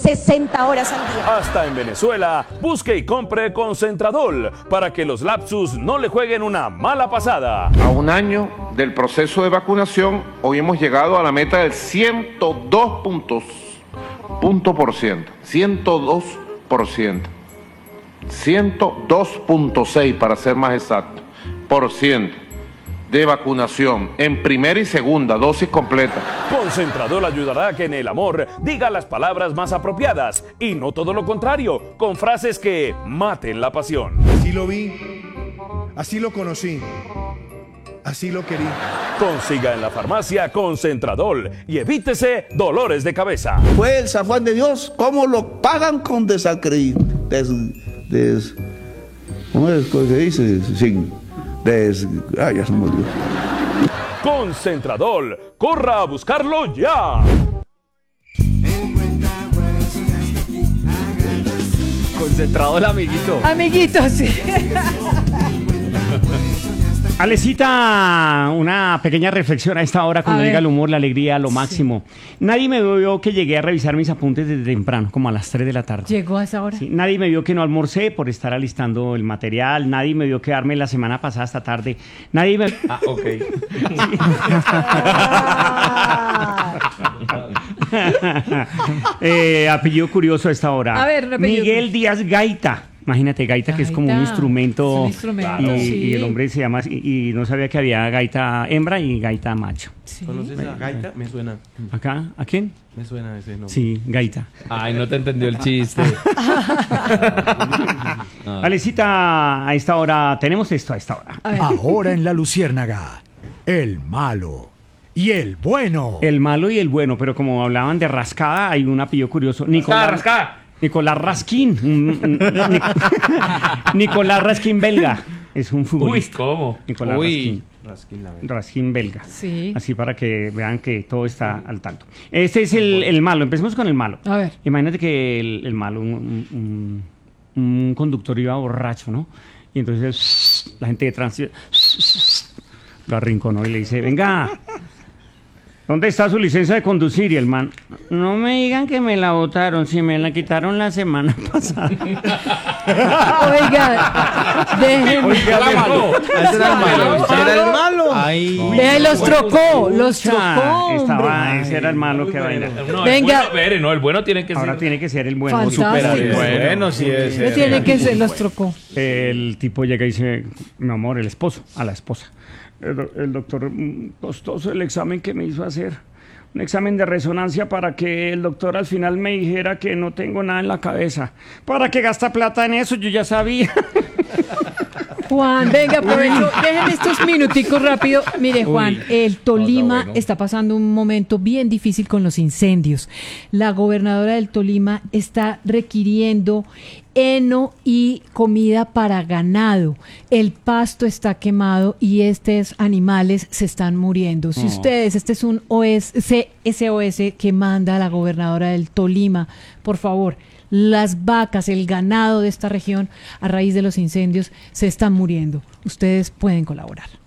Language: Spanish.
60 horas al día. Hasta en Venezuela, busque y compre Concentradol para que los lapsus no le jueguen una mala pasada. A un año del proceso de vacunación, hoy hemos llegado a la meta del 102 puntos, 102%, 102.6 para ser más exacto, por ciento de vacunación en primera y segunda dosis completa. Concentradol ayudará a que en el amor diga las palabras más apropiadas y no todo lo contrario, con frases que maten la pasión. Así lo vi, así lo conocí, así lo querí. Consiga en la farmacia Concentradol y evítese dolores de cabeza. Fue el San Juan de Dios, ¿cómo lo pagan con desacredito? ¿Cómo es que se dice? Sin ya se me olvidó. Concentradol, corra a buscarlo ya. Concentradol, amiguito. Amiguito, sí. Alecita, una pequeña reflexión a esta hora cuando llega el humor, la alegría, lo máximo. Nadie me vio que llegué a revisar mis apuntes desde temprano, como a las 3 de la tarde. ¿Llegó a esa hora? Sí, nadie me vio que no almorcé por estar alistando el material. Nadie me vio quedarme la semana pasada hasta tarde. Nadie me... Ah, ok. Apellido curioso a esta hora. A ver, apellido. Miguel Díaz Gaita. Imagínate, gaita, que es como un instrumento, y el hombre se llama, y no sabía que había gaita hembra y gaita macho. Sí. ¿Conoces a gaita? Me suena. ¿Acá? ¿A quién? Me suena ese nombre. Sí, gaita. Ay, no te entendió el chiste. Alecita, a esta hora, tenemos esto a esta hora. Ahora en La Luciérnaga, el malo y el bueno. El malo y el bueno, pero como hablaban de rascada, hay un apellido curioso. Nicolás Raskin. Nicolás Raskin belga. Es un futbolista. Uy, ¿cómo? Nicolás Raskin belga. Sí. Así para que vean que todo está al tanto. Este es el malo. Empecemos con el malo. A ver. Imagínate que el malo, un conductor iba borracho, ¿no? Y entonces la gente de tránsito lo arrinconó y le dice, venga, ¿dónde está su licencia de conducir? Y el man, no me digan que me la botaron, si me la quitaron la semana pasada. Oiga, déjenme. Ese era el malo. Ese era el malo. Ay. Los trocó. Ese era el malo que vaina. No, venga. El bueno tiene que ser. Ahora tiene que ser el bueno. Fantástico. El bueno sí es. Tiene que ser, los trocó. El tipo llega y dice, mi amor, el esposo, a la esposa. El doctor, costoso el examen que me hizo hacer. Un examen de resonancia para que el doctor al final me dijera que no tengo nada en la cabeza. ¿Para qué gasta plata en eso? Yo ya sabía. Juan, venga, aprovecho. Dejen estos minuticos rápido. Mire, Juan, el Tolima está pasando un momento bien difícil con los incendios. La gobernadora del Tolima está requiriendo heno y comida para ganado. El pasto está quemado y estos animales se están muriendo. Si ustedes, este es un SOS que manda la gobernadora del Tolima, por favor, las vacas, el ganado de esta región, a raíz de los incendios, se están muriendo. Ustedes pueden colaborar.